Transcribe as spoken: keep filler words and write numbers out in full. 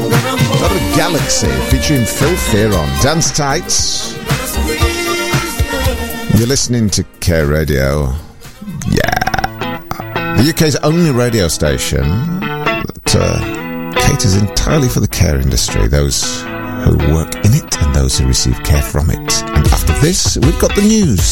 Got a Galaxy featuring Phil Fearon. Dance Tights. You're listening to Care Radio. Yeah. The U K's only radio station that uh, caters entirely for the care industry, those who work in it and those who receive care from it. And after this, we've got the news.